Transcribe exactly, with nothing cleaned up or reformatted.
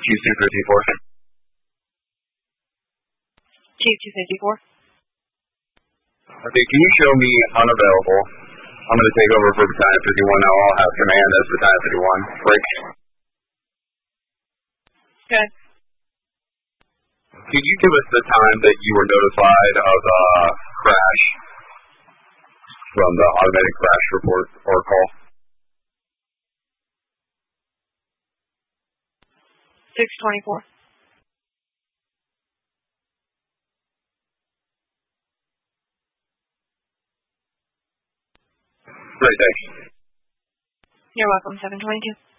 Chief two fifty-four. Chief two fifty-four. Okay, can you show me unavailable? I'm going to take over for Battalion fifty-one now. I'll have command as Battalion fifty-one. Break. Good. Could you give us the time that you were notified of a crash from the automated crash report or call? six twenty-four. Great day. You're welcome, seven twenty-two.